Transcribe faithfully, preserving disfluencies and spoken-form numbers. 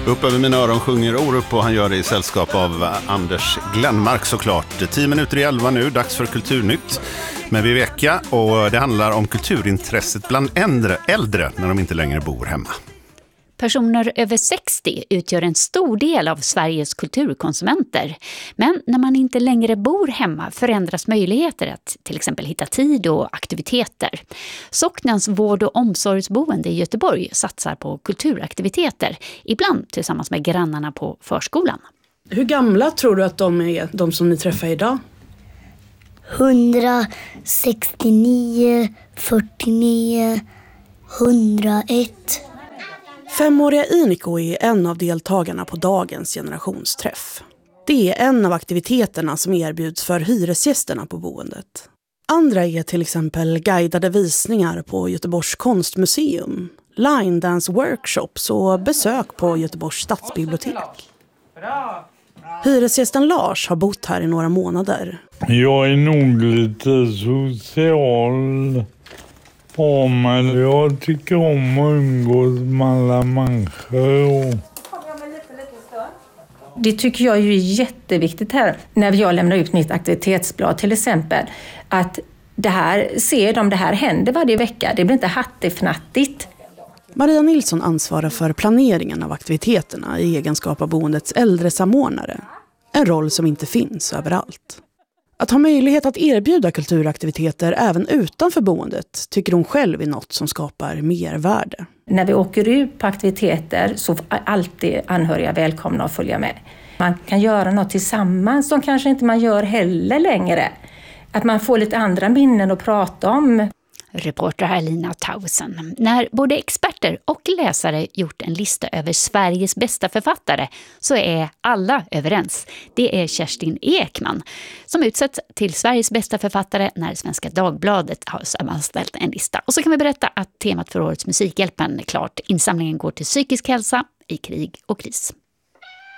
Upp över mina öron sjunger Orup och han gör det i sällskap av Anders Glenmark såklart. Tio minuter i elva nu, dags för Kulturnytt med Viveka, och det handlar om kulturintresset bland äldre, äldre när de inte längre bor hemma. Personer över sextio utgör en stor del av Sveriges kulturkonsumenter. Men när man inte längre bor hemma förändras möjligheter att till exempel hitta tid och aktiviteter. Socknens vård- och omsorgsboende i Göteborg satsar på kulturaktiviteter, ibland tillsammans med grannarna på förskolan. Hur gamla tror du att de är, de som ni träffar idag? hundrasextionio, fyrtionio, hundraett. Femåriga Iniko är en av deltagarna på dagens generationsträff. Det är en av aktiviteterna som erbjuds för hyresgästerna på boendet. Andra är till exempel guidade visningar på Göteborgs konstmuseum, line dance workshops och besök på Göteborgs stadsbibliotek. Hyresgästen Lars har bott här i några månader. Jag är nog lite social. Ja, men jag tycker om att umgås med alla människor. Det tycker jag är jätteviktigt här. När jag lämnar ut mitt aktivitetsblad till exempel. Att det här, ser de det här händer varje vecka. Det blir inte hattifnattigt. Maria Nilsson ansvarar för planeringen av aktiviteterna i egenskap av boendets äldresamordnare. En roll som inte finns överallt. Att ha möjlighet att erbjuda kulturaktiviteter även utanför boendet tycker hon själv är något som skapar mervärde. När vi åker ut på aktiviteter så är alltid anhöriga välkomna att följa med. Man kan göra något tillsammans som kanske inte man gör heller längre. Att man får lite andra minnen att prata om. Reporter Helena Tausen. När både experter och läsare gjort en lista över Sveriges bästa författare så är alla överens. Det är Kerstin Ekman som utsätts till Sveriges bästa författare när Svenska Dagbladet har sammanställt en lista. Och så kan vi berätta att temat för årets Musikhjälpen är klart. Insamlingen går till psykisk hälsa i krig och kris.